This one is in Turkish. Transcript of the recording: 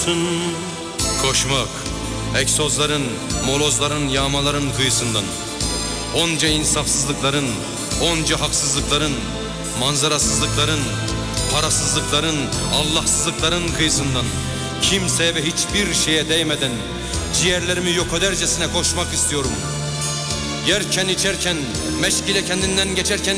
olmasın. Koşmak, egzozların, molozların, yağmaların kıyısından, onca insafsızlıkların, onca haksızlıkların, manzarasızlıkların, parasızlıkların, Allahsızlıkların kıyısından, kimseye ve hiçbir şeye değmeden ciğerlerimi yok edercesine koşmak istiyorum. Yerken içerken, meşgile kendinden geçerken